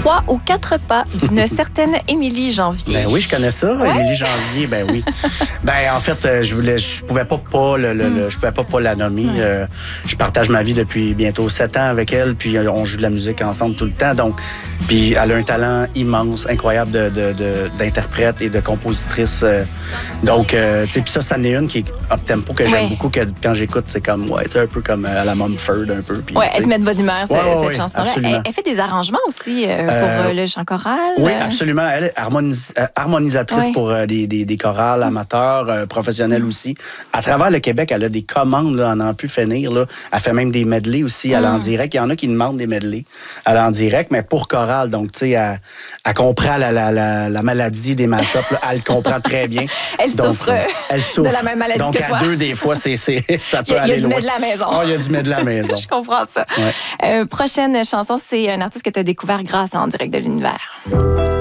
3 ou 4 pas d'une certaine Émilie Janvier. Ben oui, je connais ça, Ouais. Émilie Janvier, ben oui. Ben en fait, je pouvais pas la nommer. Je partage ma vie depuis bientôt 7 ans avec elle, puis on joue de la musique ensemble tout le temps. Donc, puis elle a un talent immense, incroyable d'interprète et de compositrice. Donc, tu sais, puis ça en est une qui est up-tempo que j'aime beaucoup, que quand j'écoute, c'est comme, tu sais, un peu comme à la Mumford, un peu. Puis, elle te met de bonne humeur, cette chanson-là. Absolument. Elle fait des arrangements aussi pour le chant choral. Oui, absolument. Elle est harmonisatrice pour des chorales amateurs, professionnels aussi. À travers le Québec, elle a des commandes, là, à n'en plus finir. Là. Elle fait même des medleys aussi, elle en direct. Il y en a qui demandent des medleys, elle en direct, mais pour chorale. Donc, tu sais, elle comprend la maladie des mash-ups. Elle comprend très bien. Elle souffre de la même maladie donc, que toi. Donc, à deux, des fois, ça peut aller loin. Il y a du medley à la maison. Il y a du medley à la maison. Je comprends ça. Ouais. Prochaine chanson, c'est un artiste que tu as découvert grâce à En direct de l'univers.